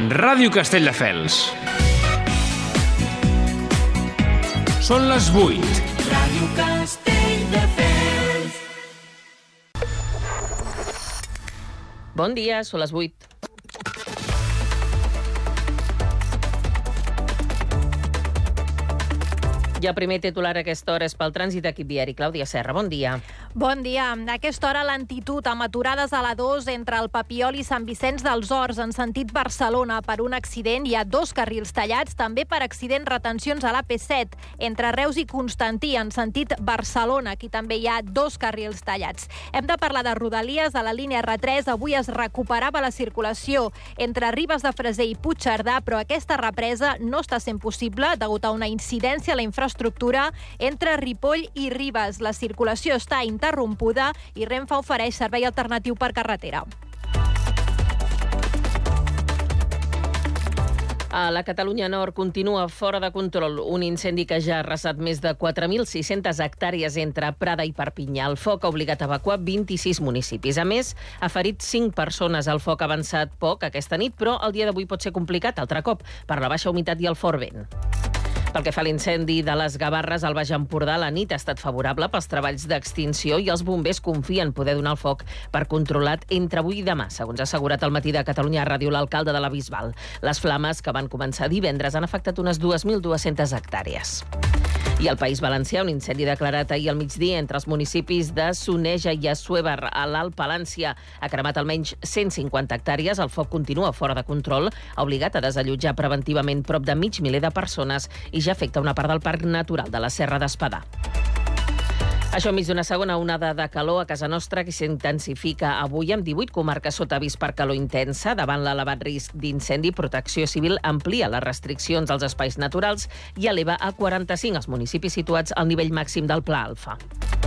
Ràdio Castelldefels. Són les 8. Ràdio Castelldefels. Bon dia, són les 8. I el primer titular a aquesta hora és pel trànsit equip viari. Clàudia Serra, bon dia. Bon dia. A aquesta hora lentitud amb aturades a la 2 entre el Papiol i Sant Vicenç dels Horts en sentit Barcelona per un accident. Hi ha 2 carrils tallats, també per accident retencions a l'AP7 entre Reus i Constantí en sentit Barcelona. Aquí també hi ha 2 carrils tallats. Hem de parlar de Rodalies. A la línia R3 avui es recuperava la circulació entre Ribes de Freser i Puigcerdà, però aquesta represa no està sent possible degut a una incidència a la infraestructura entre Ripoll i Ribes. La circulació està interrompuda i Renfe ofereix servei alternatiu per carretera. A la Catalunya Nord continua fora de control un incendi que ja ha arrasat més de 4.600 hectàrees entre Prada i Perpinyà. El foc ha obligat a evacuar 26 municipis. A més, ha ferit 5 persones. El foc ha avançat poc aquesta nit, però el dia d'avui pot ser complicat altre cop per la baixa humitat i el fort vent. Pel que fa a l'incendi de les Gavarres al Baix Empordà, la nit ha estat favorable pels treballs d'extinció i els bombers confien poder donar el foc per controlat entre avui i demà, segons ha assegurat al Matí de Catalunya Ràdio l'alcalde de la Bisbal. Les flames, que van començar divendres, han afectat unes 2.200 hectàrees. I al País Valencià, un incendi declarat ahir al migdia entre els municipis de Soneja i Assuévar, a l'Alt Palància. Ha cremat almenys 150 hectàrees. El foc continua fora de control. Ha obligat a desallotjar preventivament prop de mig miler de persones i ja afecta una part del Parc Natural de la Serra d'Espadà. Això enmig d'una segona onada de calor a casa nostra que s'intensifica avui amb 18 comarques sota avís per calor intensa. Davant l'elevat risc d'incendi, Protecció Civil amplia les restriccions als espais naturals i eleva a 45 els municipis situats al nivell màxim del Pla Alfa.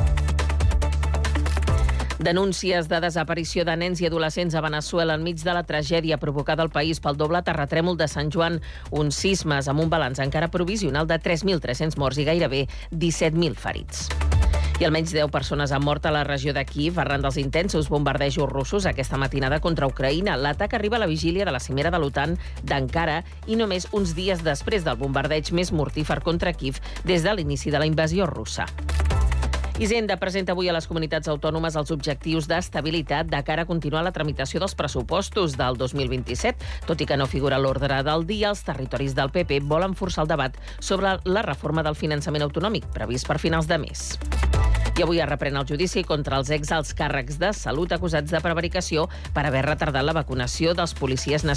Denúncies de desaparició de nens i adolescents a Veneçuela enmig de la tragèdia provocada al país pel doble terratrèmol de Sant Joan. Uns sismes amb un balanç encara provisional de 3.300 morts i gairebé 17.000 ferits. I almenys 10 persones han mort a la regió de Kíev arran dels intensos bombardejos russos aquesta matinada contra Ucraïna. L'atac arriba a la vigília de la cimera de l'OTAN d'Ankara i només uns dies després del bombardeig més mortífer contra Kíev des de l'inici de la invasió russa. Hisenda presenta avui a les comunitats autònomes els objectius d'estabilitat de cara a continuar la tramitació dels pressupostos del 2027. Tot i que no figura a l'ordre del dia, els territoris del PP volen forçar el debat sobre la reforma del finançament autonòmic, previst per finals de mes. I avui es reprèn el judici contra els exalts càrrecs de salut acusats de prevaricació per haver retardat la vacunació dels policies nacionals